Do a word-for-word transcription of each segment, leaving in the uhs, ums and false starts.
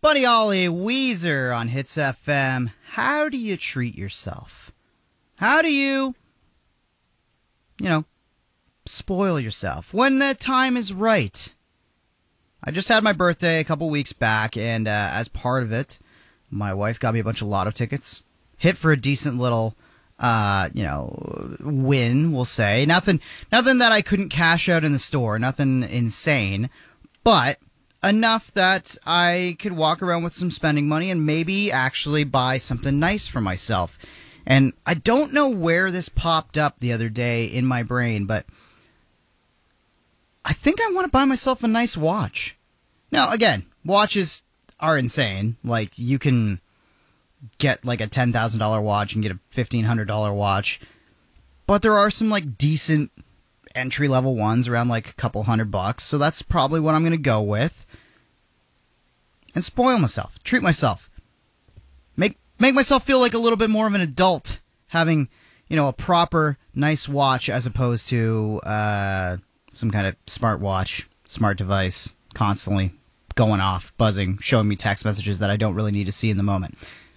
Buddy Ollie, Weezer on Hits F M. How do you treat yourself? How do you, you know, spoil yourself when the time is right? I just had my birthday a couple weeks back, and uh, as part of it, my wife got me a bunch of lotto tickets. Hit for a decent little, uh, you know, win, we'll say. Nothing, nothing that I couldn't cash out in the store. Nothing insane, but enough that I could walk around with some spending money and maybe actually buy something nice for myself. And I don't know where this popped up the other day in my brain, but I think I want to buy myself a nice watch. Now, again, watches are insane. Like, you can get like a ten thousand dollars watch and get a fifteen hundred dollars watch. But there are some like decent entry-level ones around like a couple hundred bucks. So that's probably what I'm going to go with. And spoil myself. Treat myself. Make make myself feel like a little bit more of an adult having, you know, a proper nice watch as opposed to uh, some kind of smartwatch, smart device, constantly going off, buzzing, showing me text messages that I don't really need to see in the moment.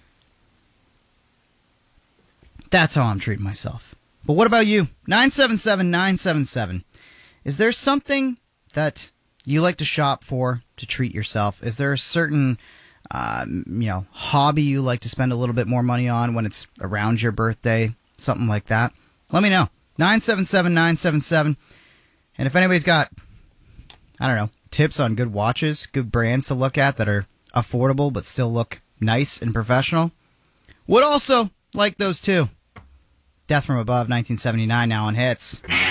That's how I'm treating myself. But what about you? nine seven seven nine seven seven. Is there something that you like to shop for to treat yourself? Is there a certain, uh, you know, hobby you like to spend a little bit more money on when it's around your birthday? Something like that. Let me know. nine seven seven nine seven seven. And if anybody's got, I don't know, tips on good watches, good brands to look at that are affordable but still look nice and professional, would also like those too. Death from Above, nineteen seventy-nine, now on Hits.